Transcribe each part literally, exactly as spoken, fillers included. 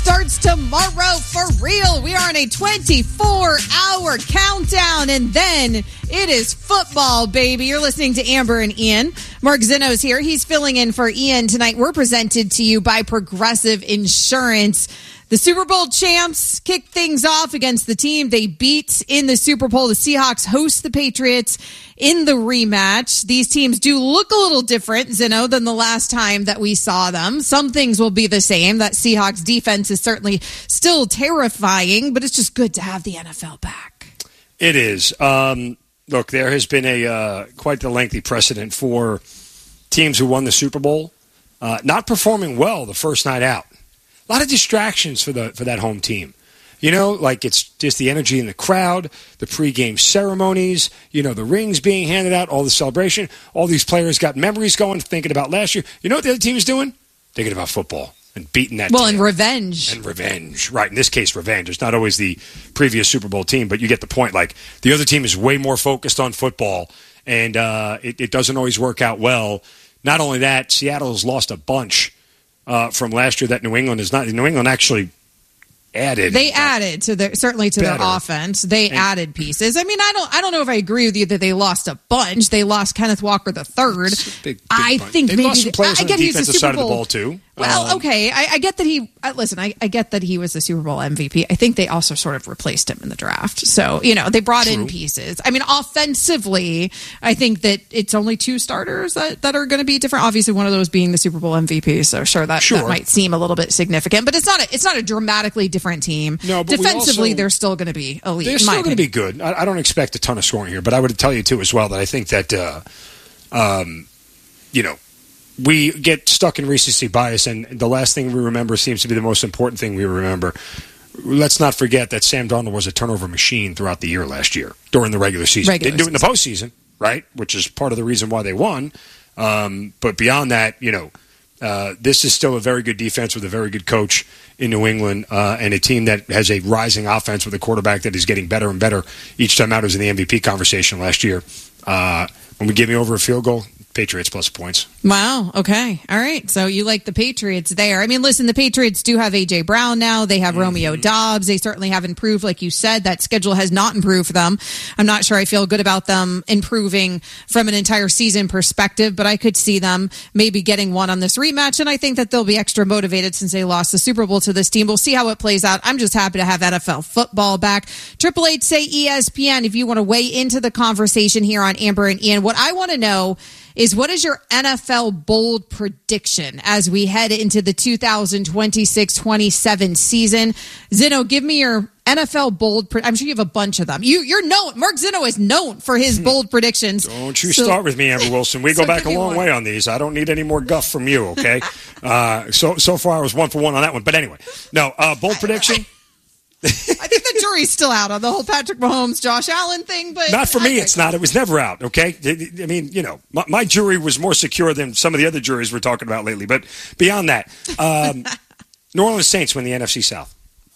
starts tomorrow for real. We are on a twenty-four hour countdown, and then it is football, baby. You're listening to Amber and Ian. Mark Zinno's here. He's filling in for Ian tonight. We're presented to you by Progressive Insurance. The Super Bowl champs kick things off against the team they beat in the Super Bowl. The Seahawks host the Patriots in the rematch. These teams do look a little different, Zinno, than the last time that we saw them. Some things will be the same. That Seahawks defense is certainly still terrifying, but it's just good to have the N F L back. It is. Um, look, there has been a uh, quite the lengthy precedent for teams who won the Super Bowl uh, not performing well the first night out. A lot of distractions for the for that home team. You know, like it's just the energy in the crowd, the pregame ceremonies, you know, the rings being handed out, all the celebration. All these players got memories going, thinking about last year. You know what the other team is doing? Thinking about football and beating that well, team. and revenge. And revenge. Right, in this case, revenge. It's not always the previous Super Bowl team, but you get the point. Like, the other team is way more focused on football, and uh, it, it doesn't always work out well. Not only that, Seattle's lost a bunch Uh, from last year that New England is not. New England actually added. They added to their certainly to better. their offense. They and, added pieces. I mean, I don't. I don't know if I agree with you that they lost a bunch. They lost Kenneth Walker the third. Big, big I bunch. think they maybe lost some players I, I on get the he's a defensive Super side Bowl. of the ball too. Well, um, okay. I, I get that he. Uh, listen, I, I get that he was the Super Bowl M V P. I think they also sort of replaced him in the draft. So you know they brought True. in pieces. I mean, offensively, I think that it's only two starters that, that are going to be different. Obviously, one of those being the Super Bowl M V P. So sure, that, Sure. that might seem a little bit significant, but it's not. A, it's not a dramatically different team. No, but we defensively, also- they're still going to be elite. They're in my still going to opinion. be good. I, I don't expect a ton of scoring here, but I would tell you too as well that I think that uh, um, you know. We get stuck in recency bias, and the last thing we remember seems to be the most important thing we remember. Let's not forget that Sam Darnold was a turnover machine throughout the year last year, during the regular season. Regular Didn't do it in the postseason, right? Which is part of the reason why they won. Um, but beyond that, you know, uh, this is still a very good defense with a very good coach in New England, uh, and a team that has a rising offense with a quarterback that is getting better and better each time out. It was in the M V P conversation last year. Uh, when we give me over a field goal, Patriots plus points. Wow. Okay. All right. So you like the Patriots there. I mean, listen, the Patriots do have A J Brown now. They have mm-hmm. Romeo Doubs. They certainly have improved. Like you said, that schedule has not improved for them. I'm not sure I feel good about them improving from an entire season perspective, but I could see them maybe getting one on this rematch. And I think that they'll be extra motivated since they lost the Super Bowl to this team. We'll see how it plays out. I'm just happy to have N F L football back. Triple Eight say E S P N if you want to weigh into the conversation here on Amber and Ian. What I want to know is what is your N F L bold prediction as we head into the two thousand twenty-six twenty-seven season? Zinno, give me your N F L bold. Pre- I'm sure you have a bunch of them. You, you're known. Mark Zinno is known for his bold predictions. Don't you so, start with me, Amber Wilson. We go so back a long one. way on these. I don't need any more guff from you. Okay. uh, so so far, I was one for one on that one. But anyway, no uh, bold prediction. I think the jury's still out on the whole Patrick Mahomes, Josh Allen thing, but not for me. I, It's not. It was never out. Okay. I mean, you know, my, my jury was more secure than some of the other juries we're talking about lately. But beyond that, um, New Orleans Saints win the N F C South.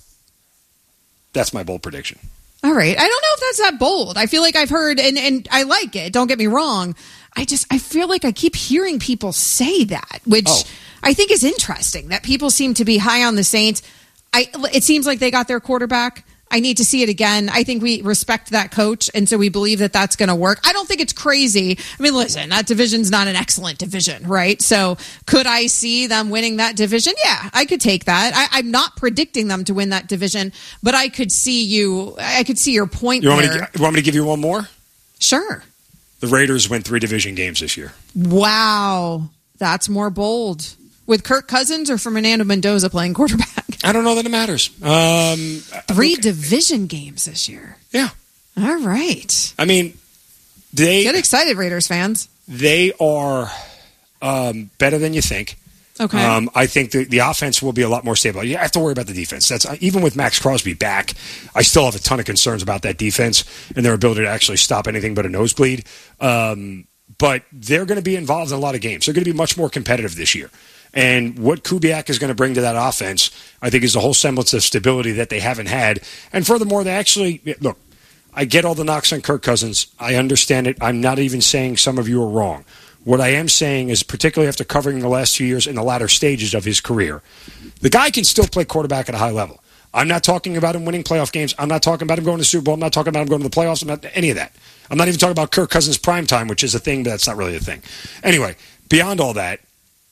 That's my bold prediction. All right. I don't know if that's that bold. I feel like I've heard, and, and I like it. Don't get me wrong. I just, I feel like I keep hearing people say that, which oh. I think is interesting, that people seem to be high on the Saints. I, it seems like they got their quarterback. I need to see it again. I think we respect that coach, and so we believe that that's going to work. I don't think it's crazy. I mean, listen, that division's not an excellent division, right? So could I see them winning that division? Yeah, I could take that. I, I'm not predicting them to win that division, but I could see you. I could see your point you want there. Me to, you want me to give you one more? Sure. The Raiders win three division games this year. Wow, that's more bold. With Kirk Cousins or Fernando Mendoza playing quarterback? I don't know that it matters. Um, Three look, division games this year. Yeah. All right. I mean, they get excited, Raiders fans. They are um, better than you think. Okay. Um, I think the, the offense will be a lot more stable. You have to worry about the defense. That's even with Max Crosby back, I still have a ton of concerns about that defense and their ability to actually stop anything but a nosebleed. Um, but they're going to be involved in a lot of games. They're going to be much more competitive this year. And what Kubiak is going to bring to that offense, I think, is the whole semblance of stability that they haven't had. And furthermore, they actually, look, I get all the knocks on Kirk Cousins. I understand it. I'm not even saying some of you are wrong. What I am saying is, particularly after covering the last two years in the latter stages of his career, the guy can still play quarterback at a high level. I'm not talking about him winning playoff games. I'm not talking about him going to the Super Bowl. I'm not talking about him going to the playoffs. I'm not any of that. I'm not even talking about Kirk Cousins' prime time, which is a thing, but that's not really a thing. Anyway, beyond all that,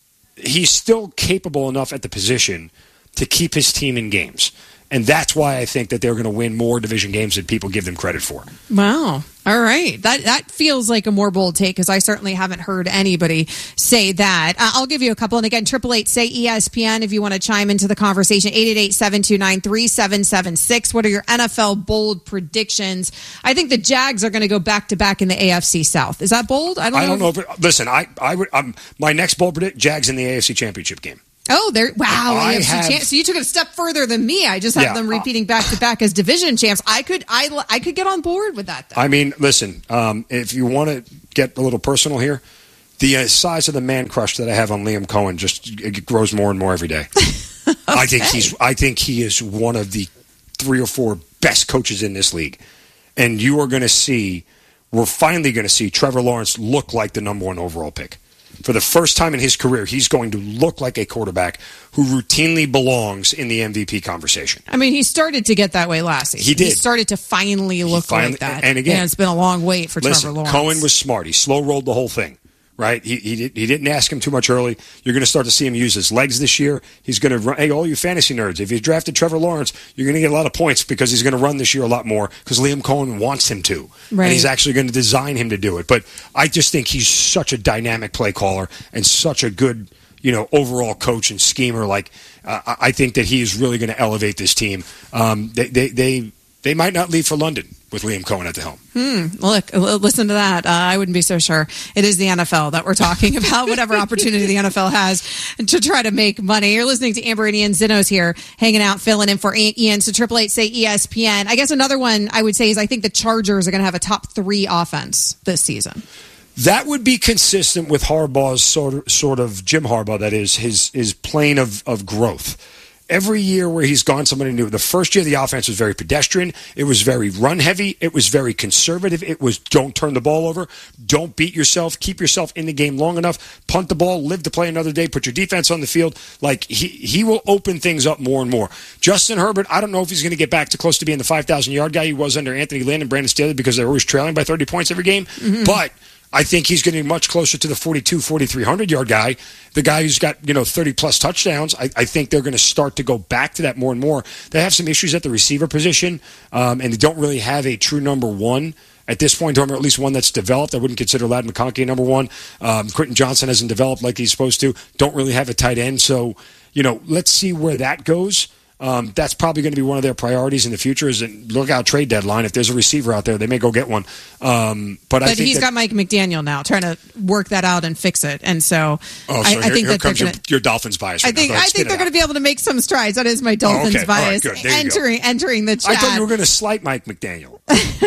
he's still capable enough at the position to keep his team in games. And that's why I think that they're going to win more division games than people give them credit for. Wow. All right. That that feels like a more bold take, because I certainly haven't heard anybody say that. Uh, I'll give you a couple. And again, eight eight eight, say E S P N if you want to chime into the conversation. eight eight eight, seven two nine, three seven seven six. What are your N F L bold predictions? I think the Jags are going to go back-to-back in the A F C South. Is that bold? I don't know. I don't know. If, listen, I, I would, um, my next bold predict, Jags in the A F C Championship game. Oh, there! Wow, I A F C have, champs. So you took it a step further than me. I just have yeah, them repeating back to back as division champs. I could, I, I could get on board with that. Though. I mean, listen, um, if you want to get a little personal here, the uh, size of the man crush that I have on Liam Cohen just it grows more and more every day. Okay. I think he's, I think he is one of the three or four best coaches in this league, and you are going to see, we're finally going to see Trevor Lawrence look like the number one overall pick. For the first time in his career, he's going to look like a quarterback who routinely belongs in the M V P conversation. I mean, he started to get that way last season. He did. He started to finally look finally, like that. And again, and it's been a long wait for listen, Trevor Lawrence. Cohen was smart. He slow-rolled the whole thing, right? He he, did, he didn't ask him too much early. You're going to start to see him use his legs this year. He's going to run. Hey, all you fantasy nerds, if you drafted Trevor Lawrence, you're going to get a lot of points because he's going to run this year a lot more because Liam Cohen wants him to. Right. And he's actually going to design him to do it. But I just think he's such a dynamic play caller and such a good, you know, overall coach and schemer. Like, uh, I think that he is really going to elevate this team. Um, they, they, they, they might not leave for London with Liam Cohen at the helm. Hmm. Look, listen to that. Uh, I wouldn't be so sure. It is the N F L that we're talking about, whatever opportunity the N F L has to try to make money. You're listening to Amber and Ian Zinnos here, hanging out, filling in for Ian. So triple eight, say E S P N. I guess another one I would say is I think the Chargers are going to have a top three offense this season. That would be consistent with Harbaugh's sort of, sort of Jim Harbaugh, that is, his, his plane of, of growth. Every year where he's gone somebody new, the first year the offense was very pedestrian. It was very run-heavy. It was very conservative. It was don't turn the ball over. Don't beat yourself. Keep yourself in the game long enough. Punt the ball. Live to play another day. Put your defense on the field. Like, he, he will open things up more and more. Justin Herbert, I don't know if he's going to get back to close to being the five thousand yard guy he was under Anthony Lynn and Brandon Staley because they're always trailing by thirty points every game. Mm-hmm. But I think he's getting much closer to the forty-two, forty-three hundred yard guy, the guy who's got, you know, thirty-plus touchdowns. I, I think they're going to start to go back to that more and more. They have some issues at the receiver position, um, and they don't really have a true number one at this point, or at least one that's developed. I wouldn't consider Ladd McConkey number one. Um, Quentin Johnson hasn't developed like he's supposed to. Don't really have a tight end. So, you know, let's see where that goes. Um, that's probably going to be one of their priorities in the future. Is that look out trade deadline. If there's a receiver out there, they may go get one. Um, but, but I think he's that, got Mike McDaniel now, trying to work that out and fix it. And so, oh, so I, here, I think here that comes gonna, your, your Dolphins bias. I Right think now. I think they're going to be able to make some strides. That is my Dolphins oh, okay. bias Right, entering entering the chat. I thought you were going to slight Mike McDaniel.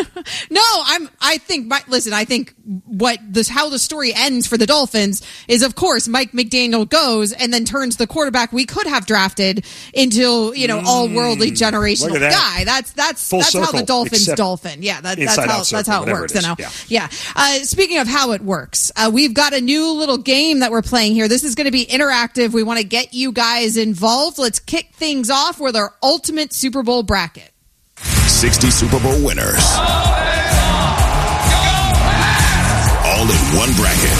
No, I'm. I think. My, listen, I think what this how the story ends for the Dolphins is, of course, Mike McDaniel goes and then turns the quarterback we could have drafted into, you know, mm, all worldly generational that. guy. That's that's Full that's circle, how the Dolphins dolphin. Yeah, that, that's how circle, that's how it works. It you know. Yeah. yeah. Uh, speaking of how it works, uh, we've got a new little game that we're playing here. This is going to be interactive. We want to get you guys involved. Let's kick things off with our ultimate Super Bowl bracket. sixty Super Bowl winners. All in one bracket.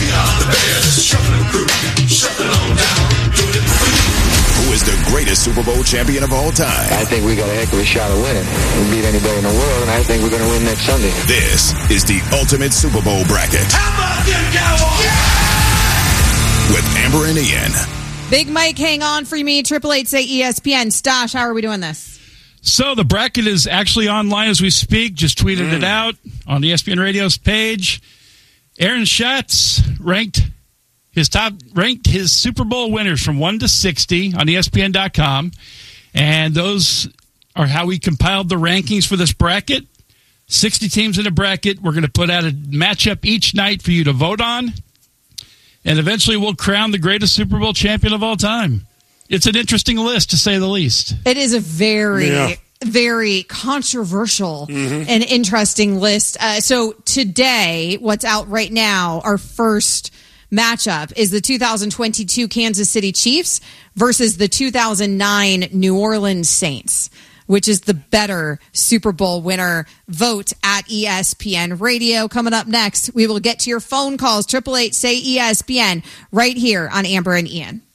Who is the greatest Super Bowl champion of all time? I think we got a heck of a shot of winning. We beat anybody in the world, and I think we're going to win next Sunday. This is the ultimate Super Bowl bracket. How about them Cowboys? Yeah! With Amber and Ian. Big Mike, hang on for me. Triple eight say E S P N. Stosh, how are we doing this? So the bracket is actually online as we speak. Just tweeted mm. it out on the E S P N Radio's page. Aaron Schatz ranked his top ranked his Super Bowl winners from one to sixty on E S P N dot com, and those are how we compiled the rankings for this bracket. sixty teams in a bracket. We're going to put out a matchup each night for you to vote on, and eventually we'll crown the greatest Super Bowl champion of all time. It's an interesting list, to say the least. It is a very, yeah. very controversial Mm-hmm. and interesting list. Uh, so today, what's out right now, our first matchup is the two thousand twenty-two Kansas City Chiefs versus the two thousand nine New Orleans Saints. Which is the better Super Bowl winner? Vote at E S P N Radio. Coming up next, we will get to your phone calls. Triple eight say E S P N right here on Amber and Ian.